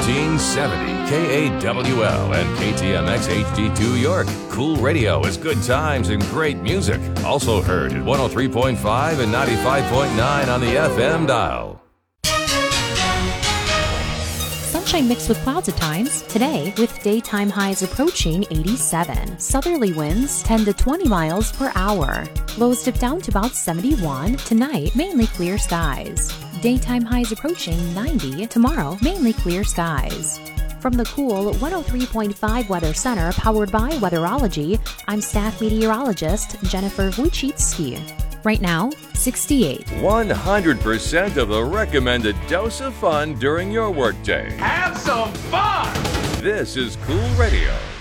1470 KAWL and KTMX HD2 York. Cool radio is good times and great music. Also heard at 103.5 and 95.9 on the FM dial. Sunshine mixed with clouds at times. Today, with daytime highs approaching 87. Southerly winds 10 to 20 miles per hour. Lows dip down to about 71. Tonight, mainly clear skies. Daytime highs approaching 90. Tomorrow, mainly clear skies. From the cool 103.5 Weather Center, powered by Weatherology, I'm staff meteorologist Jennifer Wojcicki. Right now, 68. 100% of the recommended dose of fun during your workday. Have some fun! This is Cool Radio.